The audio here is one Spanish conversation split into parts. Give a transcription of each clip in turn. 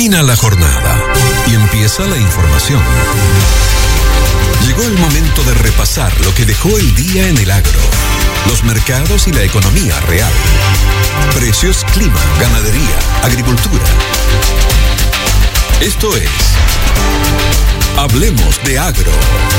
Termina la jornada y empieza la información. Llegó el momento de repasar lo que dejó el día en el agro, los mercados y la economía real. Precios, clima, ganadería, agricultura. Esto es Hablemos de Agro.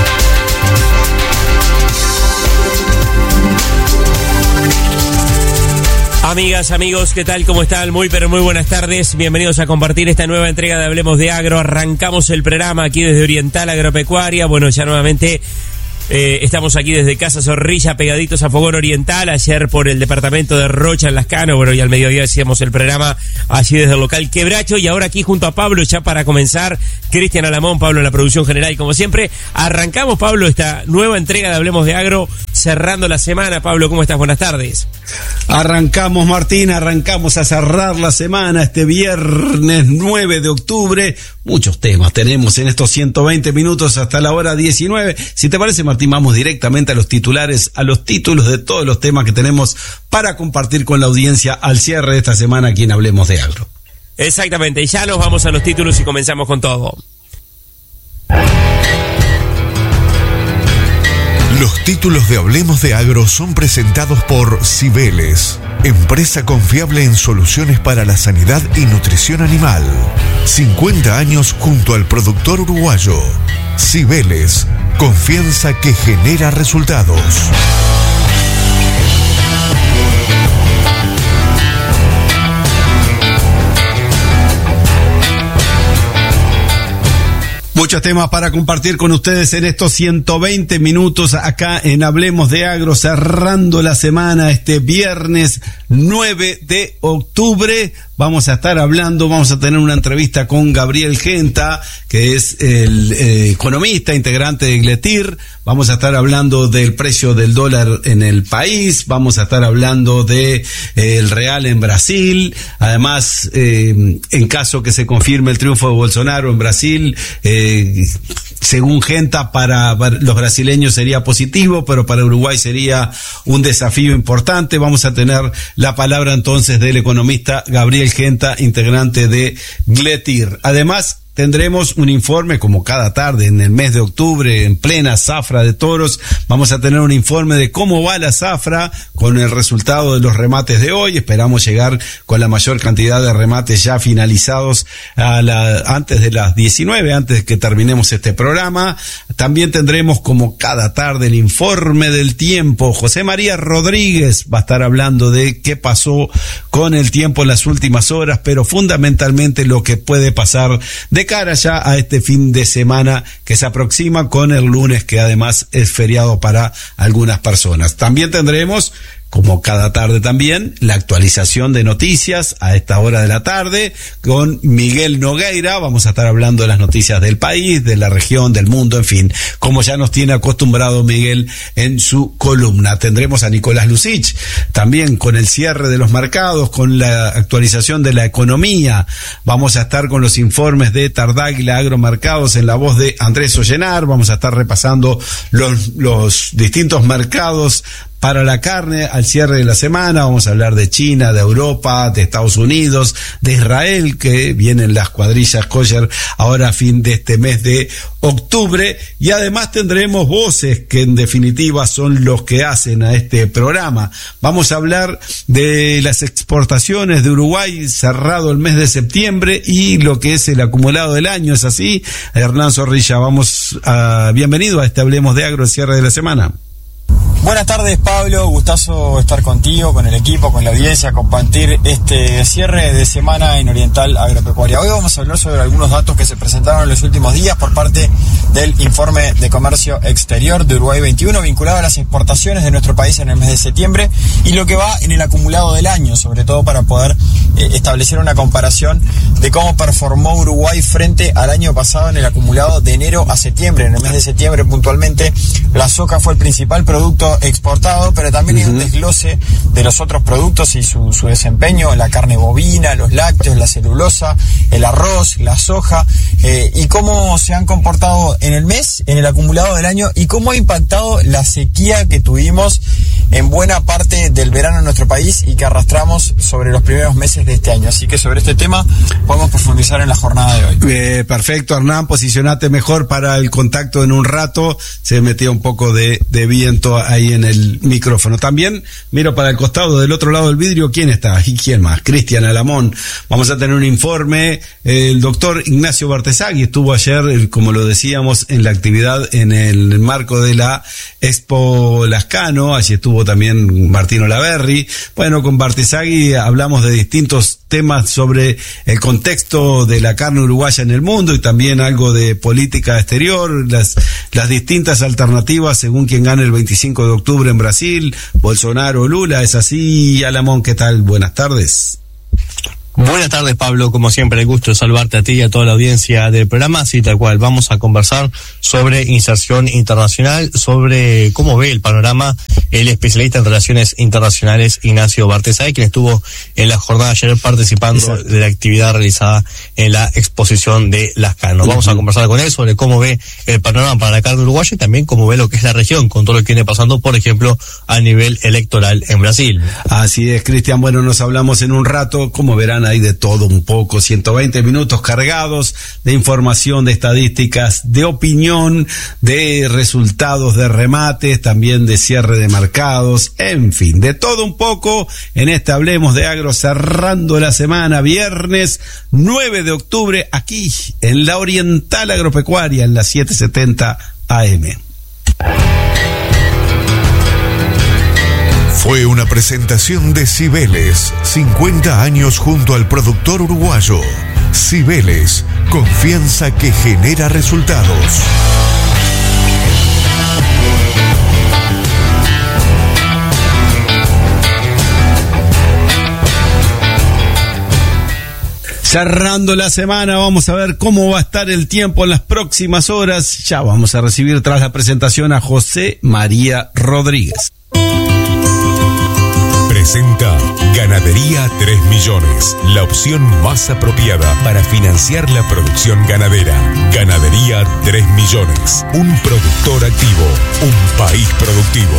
Amigas, amigos, ¿qué tal? ¿Cómo están? Muy buenas tardes. Bienvenidos a compartir esta nueva entrega de Hablemos de Agro. Arrancamos el programa aquí desde Oriental Agropecuaria. Bueno, ya nuevamente estamos aquí desde Casa Zorrilla, pegaditos a Fogón Oriental. Ayer por el departamento de Rocha en Las Cano. Bueno, y al mediodía hacíamos el programa allí desde el local Quebracho. Y ahora aquí junto a Pablo, ya para comenzar, Cristian Alamón, Pablo en la producción general. Y como siempre, arrancamos, Pablo, esta nueva entrega de Hablemos de Agro, cerrando la semana. Pablo, ¿cómo estás? Buenas tardes. Arrancamos, Martín, arrancamos a cerrar la semana este viernes 9 de octubre. Muchos temas tenemos en estos 120 minutos hasta la hora 19. Si te parece, Martín, vamos directamente a los titulares, a los títulos de todos los temas que tenemos para compartir con la audiencia al cierre de esta semana aquí en Hablemos de Agro. Exactamente, ya nos vamos a los títulos y comenzamos con todo. Los títulos de Hablemos de Agro son presentados por Cibeles, empresa confiable en soluciones para la sanidad y nutrición animal. 50 años junto al productor uruguayo. Cibeles, confianza que genera resultados. Muchos temas para compartir con ustedes en estos 120 minutos acá en Hablemos de Agro, cerrando la semana este viernes 9 de octubre. Vamos a tener una entrevista con Gabriel Genta, que es el economista integrante de Gletir. Vamos a estar hablando del precio del dólar en el país, vamos a estar hablando de el real en Brasil. Además, en caso que se confirme el triunfo de Bolsonaro en Brasil, según Genta, para los brasileños sería positivo, pero para Uruguay sería un desafío importante. Vamos a tener la palabra entonces del economista Gabriel Genta, integrante de Gletir. Además, tendremos un informe como cada tarde en el mes de octubre, en plena zafra de toros. Vamos a tener un informe de cómo va la zafra con el resultado de los remates de hoy. Esperamos llegar con la mayor cantidad de remates ya finalizados antes de las 19, antes que terminemos este programa. También tendremos como cada tarde el informe del tiempo. José María Rodríguez va a estar hablando de qué pasó con el tiempo en las últimas horas, pero fundamentalmente lo que puede pasar de cara ya a este fin de semana que se aproxima, con el lunes, que además es feriado para algunas personas. También tendremos, como cada tarde también, la actualización de noticias a esta hora de la tarde con Miguel Nogueira. Vamos a estar hablando de las noticias del país, de la región, del mundo, en fin, como ya nos tiene acostumbrado Miguel en su columna. Tendremos a Nicolás Lucich también con el cierre de los mercados, con la actualización de la economía. Vamos a estar con los informes de Tardáguila Agromercados en la voz de Andrés Ollenar. Vamos a estar repasando los distintos mercados para la carne al cierre de la semana. Vamos a hablar de China, de Europa, de Estados Unidos, de Israel, que vienen las cuadrillas kosher ahora a fin de este mes de octubre. Y además tendremos voces que en definitiva son los que hacen a este programa. Vamos a hablar de las exportaciones de Uruguay cerrado el mes de septiembre y lo que es el acumulado del año. ¿Es así? Hernán Zorrilla, bienvenido a este Hablemos de Agro, el cierre de la semana. Buenas tardes, Pablo, gustazo estar contigo, con el equipo, con la audiencia, compartir este cierre de semana en Oriental Agropecuaria. Hoy vamos a hablar sobre algunos datos que se presentaron en los últimos días por parte del informe de comercio exterior de Uruguay 21, vinculado a las exportaciones de nuestro país en el mes de septiembre y lo que va en el acumulado del año, sobre todo para poder establecer una comparación de cómo performó Uruguay frente al año pasado en el acumulado de enero a septiembre. En el mes de septiembre, puntualmente, la soja fue el principal producto producto exportado, pero también hay un desglose de los otros productos y su desempeño, la carne bovina, los lácteos, la celulosa, el arroz, la soja, y cómo se han comportado en el mes, en el acumulado del año, y cómo ha impactado la sequía que tuvimos en buena parte del verano en nuestro país y que arrastramos sobre los primeros meses de este año. Así que sobre este tema podemos profundizar en la jornada de hoy. Perfecto, Hernán, posicionate mejor para el contacto en un rato. Se metía un poco de viento ahí en el micrófono. También miro para el costado, del otro lado del vidrio, ¿quién está? ¿Y quién más? Cristian Alamón. Vamos a tener un informe. El doctor Ignacio Bartesagui estuvo ayer, como lo decíamos, en la actividad en el marco de la Expo Lascano. Allí estuvo también Martín Olaverri. Bueno, con Bartesagui hablamos de distintos temas sobre el contexto de la carne uruguaya en el mundo y también algo de política exterior, las distintas alternativas según quien gane el 25 de octubre en Brasil, Bolsonaro o Lula. ¿Es así, Alamón? ¿Qué tal? Buenas tardes. Buenas tardes, Pablo, como siempre, el gusto de saludarte a ti y a toda la audiencia del programa. Sí, tal cual, vamos a conversar sobre inserción internacional, sobre cómo ve el panorama el especialista en relaciones internacionales Ignacio Bartesagui, quien estuvo en la jornada ayer participando de la actividad realizada en la exposición de Lascano. Vamos a conversar con él sobre cómo ve el panorama para la carne uruguaya y también cómo ve lo que es la región, con todo lo que viene pasando, por ejemplo, a nivel electoral en Brasil. Así es, Cristian. Bueno, nos hablamos en un rato, como verán, hay de todo un poco, 120 minutos cargados de información, de estadísticas, de opinión, de resultados de remates, también de cierre de mercados, en fin, de todo un poco en este Hablemos de Agro, cerrando la semana, viernes 9 de octubre, aquí en la Oriental Agropecuaria, en la 770 AM. Fue una presentación de Cibeles, 50 años junto al productor uruguayo. Cibeles, confianza que genera resultados. Cerrando la semana, vamos a ver cómo va a estar el tiempo en las próximas horas. Ya vamos a recibir tras la presentación a José María Rodríguez. Presenta Ganadería 3 Millones, la opción más apropiada para financiar la producción ganadera. Ganadería 3 Millones, un productor activo, un país productivo.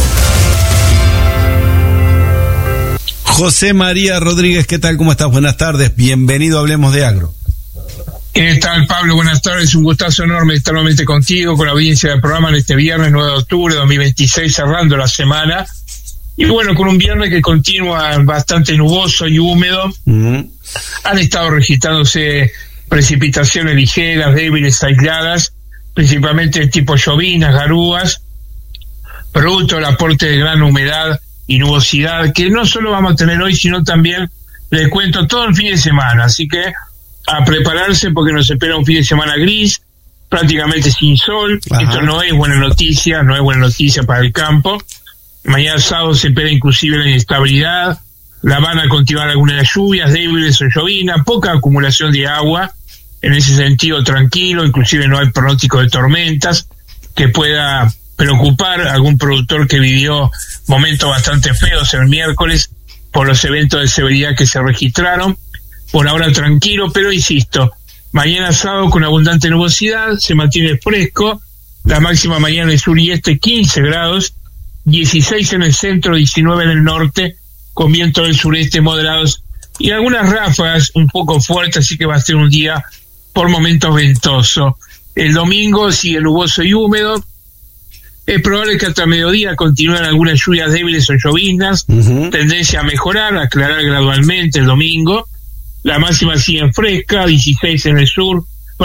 José María Rodríguez, ¿qué tal? ¿Cómo estás? Buenas tardes, bienvenido a Hablemos de Agro. ¿Qué tal, Pablo? Buenas tardes, un gustazo enorme estar nuevamente contigo, con la audiencia del programa en este viernes 9 de octubre de 2026, cerrando la semana. Y bueno, con un viernes que continúa bastante nuboso y húmedo. Han estado registrándose precipitaciones ligeras, débiles, aisladas, principalmente de tipo llovinas, garúas, producto del aporte de gran humedad y nubosidad, que no solo vamos a tener hoy, sino también, les cuento, todo el fin de semana. Así que a prepararse porque nos espera un fin de semana gris, prácticamente sin sol. Ajá. Esto no es buena noticia para el campo. Mañana sábado se espera inclusive la inestabilidad, van a continuar algunas lluvias débiles o llovinas, poca acumulación de agua, en ese sentido tranquilo, inclusive no hay pronóstico de tormentas que pueda preocupar a algún productor que vivió momentos bastante feos el miércoles por los eventos de severidad que se registraron. Por ahora tranquilo, pero insisto, mañana sábado con abundante nubosidad, se mantiene fresco, la máxima mañana en el sur y este 15 grados, 16 en el centro, 19 en el norte, con viento del sureste moderados y algunas ráfagas un poco fuertes, así que va a ser un día por momentos ventoso. El domingo sigue nuboso y húmedo. Es probable que hasta mediodía continúen algunas lluvias débiles o lloviznas, tendencia a mejorar, a aclarar gradualmente el domingo. La máxima sigue fresca, 15 en el sur,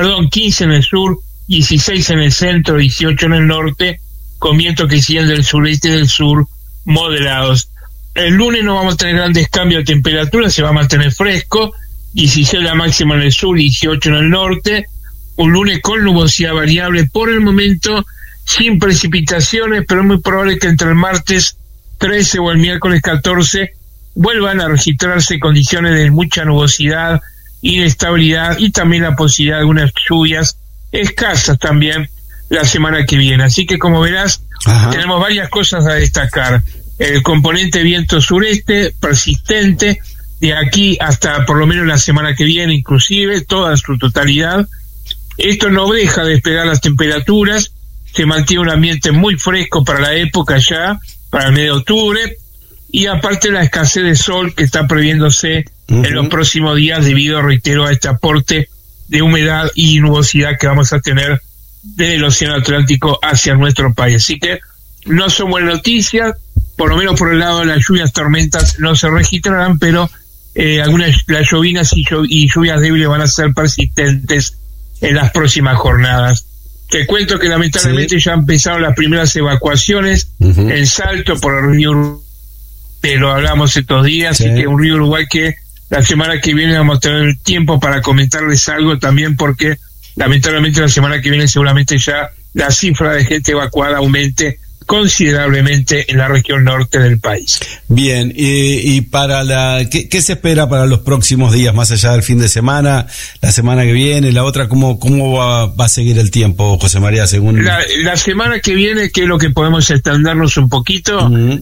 16 en el centro, 18 en el norte, con vientos que siguen del sureste y del sur moderados. El lunes no vamos a tener grandes cambios de temperatura, se va a mantener fresco, 16 la máxima en el sur, 18 en el norte, un lunes con nubosidad variable por el momento, sin precipitaciones, pero es muy probable que entre el martes 13 o el miércoles 14 vuelvan a registrarse condiciones de mucha nubosidad, inestabilidad y también la posibilidad de algunas lluvias escasas también la semana que viene. Así que como verás, tenemos varias cosas a destacar. El componente viento sureste persistente de aquí hasta por lo menos la semana que viene, inclusive toda en su totalidad. Esto no deja de despegar las temperaturas, se mantiene un ambiente muy fresco para la época ya, para el mes de octubre, y aparte la escasez de sol que está previéndose en los próximos días debido, reitero, a este aporte de humedad y nubosidad que vamos a tener desde el Océano Atlántico hacia nuestro país. Así que no son buenas noticias, por lo menos por el lado de las lluvias, tormentas no se registrarán, pero algunas las llovinas y lluvias débiles van a ser persistentes en las próximas jornadas. Te cuento que lamentablemente ya empezaron las primeras evacuaciones en Salto por el río, lo hablamos estos días, así que un río Uruguay que la semana que viene vamos a tener tiempo para comentarles algo también, porque lamentablemente la semana que viene seguramente ya la cifra de gente evacuada aumente considerablemente en la región norte del país. Bien, y para ¿qué se espera para los próximos días, más allá del fin de semana, la semana que viene, la otra? ¿Cómo va a seguir el tiempo, José María, según...? La semana que viene, que es lo que podemos extendernos un poquito,